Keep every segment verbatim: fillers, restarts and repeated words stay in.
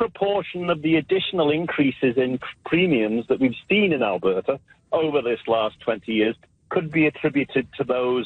proportion of the additional increases in premiums that we've seen in Alberta over this last twenty years could be attributed to those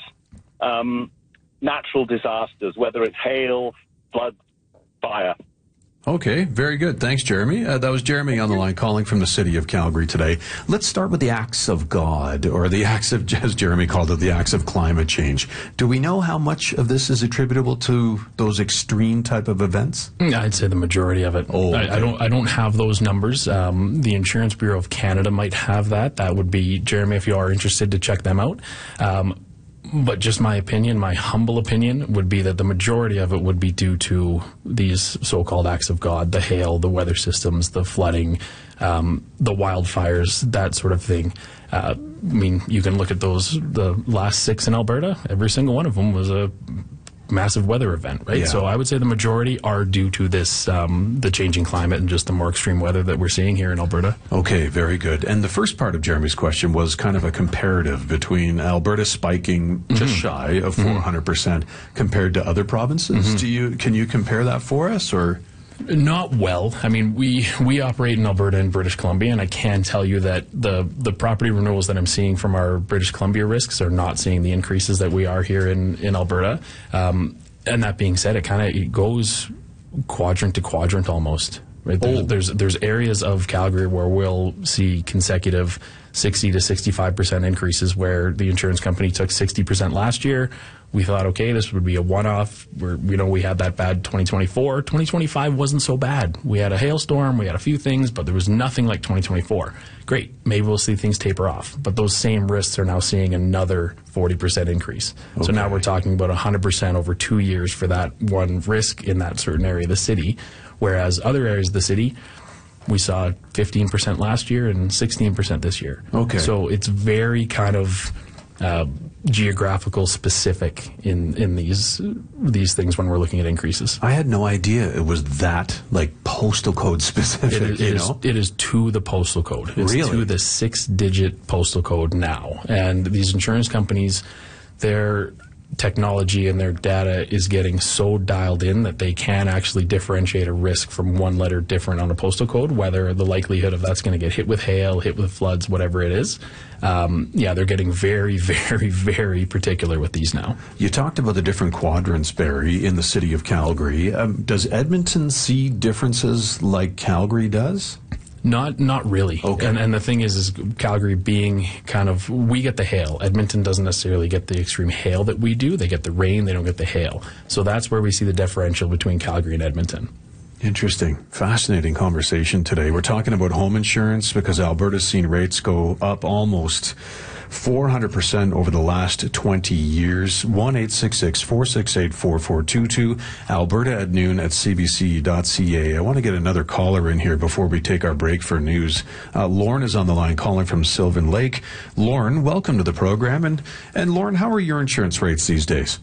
um, natural disasters, whether it's hail, flood, fire? Okay, very good. Thanks, Jeremy. Uh, that was Jeremy on the line calling from the city of Calgary today. Let's start with the acts of God, or the acts of, as Jeremy called it, the acts of climate change. Do we know how much of this is attributable to those extreme type of events? I'd say the majority of it. Oh, okay. I, I don't. I don't have those numbers. Um, the Insurance Bureau of Canada might have that. That would be, Jeremy, if you are interested, to check them out. Um, But just my opinion, my humble opinion, would be that the majority of it would be due to these so-called acts of God, the hail, the weather systems, the flooding, um, the wildfires, that sort of thing. Uh, I mean, you can look at those, the last six in Alberta, every single one of them was a massive weather event, right? Yeah. So I would say the majority are due to this, um, the changing climate and just the more extreme weather that we're seeing here in Alberta. Okay, very good. And the first part of Jeremy's question was kind of a comparative between Alberta spiking just mm-hmm. shy of four hundred percent mm-hmm. compared to other provinces. Mm-hmm. Do you can you compare that for us, or? Not well. I mean, we we operate in Alberta and British Columbia, and I can tell you that the the property renewals that I'm seeing from our British Columbia risks are not seeing the increases that we are here in in Alberta. Um, and that being said, it kind of it goes quadrant to quadrant almost. Right? There's, oh. there's there's areas of Calgary where we'll see consecutive sixty to sixty-five percent increases, where the insurance company took sixty percent last year. We thought, okay, this would be a one-off. We're, you know, we had that bad twenty twenty-four. twenty twenty-five wasn't so bad. We had a hailstorm, we had a few things, but there was nothing like twenty twenty-four. Great, maybe we'll see things taper off. But those same risks are now seeing another forty percent increase. Okay. So now we're talking about one hundred percent over two years for that one risk in that certain area of the city, whereas other areas of the city, we saw fifteen percent last year and sixteen percent this year. Okay. So it's very kind of uh, geographical specific in, in these these things when we're looking at increases. I had no idea it was that, like, postal code specific, it is, you it know? Is, it is to the postal code. It's really? to the six-digit postal code now. And these insurance companies, they're technology and their data is getting so dialed in that they can actually differentiate a risk from one letter different on a postal code, whether the likelihood of that's going to get hit with hail, hit with floods, whatever it is. Um, yeah, they're getting very, very, very particular with these now. You talked about the different quadrants, Barry, in the city of Calgary. Um, does Edmonton see differences like Calgary does? Not not really. Okay. And, and the thing is, is Calgary being kind of, we get the hail. Edmonton doesn't necessarily get the extreme hail that we do. They get the rain, they don't get the hail. So that's where we see the differential between Calgary and Edmonton. Interesting. Fascinating conversation today. We're talking about home insurance because Alberta's seen rates go up almost four hundred percent over the last twenty years. one eight six six, four six eight, four four two two. Alberta at noon at c b c dot c a. I want to get another caller in here before we take our break for news. Uh, Lauren is on the line calling from Sylvan Lake. Lauren, welcome to the program. And, and Lauren, how are your insurance rates these days?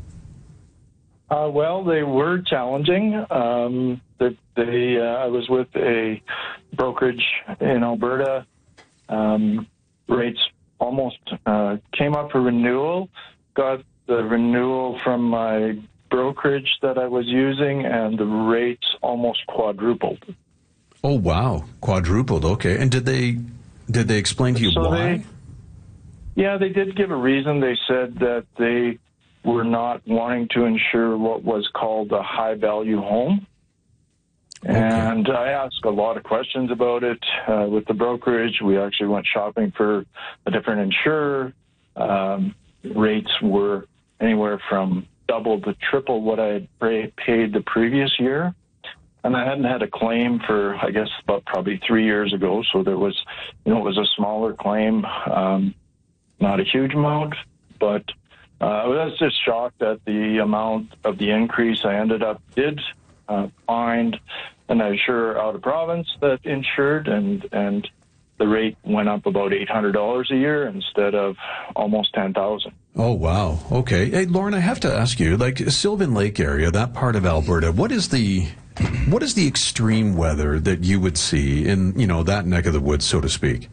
Uh, well, they were challenging. Um, they, they, uh, I was with a brokerage in Alberta. Um, rates almost uh, came up for renewal, got the renewal from my brokerage that I was using, and the rates almost quadrupled. Oh, wow. Quadrupled. Okay. And did they did they explain to you so why? They, yeah, they did give a reason. They said that they were not wanting to insure what was called a high-value home. Okay. And I asked a lot of questions about it uh, with the brokerage. We actually went shopping for a different insurer. Um, rates were anywhere from double to triple what I had pay, paid the previous year. And I hadn't had a claim for, I guess, about probably three years ago. So there was, you know, it was a smaller claim, um, not a huge amount, but uh, I was just shocked at the amount of the increase. I ended up did uh, find an insurer out of province that insured, and and the rate went up about eight hundred dollars a year instead of almost ten thousand dollars. Oh, wow. Okay. Hey, Lauren, I have to ask you, like Sylvan Lake area, that part of Alberta, what is the what is the extreme weather that you would see in, you know, that neck of the woods, so to speak?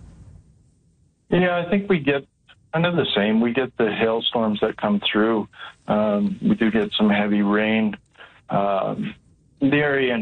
Yeah, I think we get kind of the same. We get the hailstorms that come through. Um, we do get some heavy rain. Um, the area in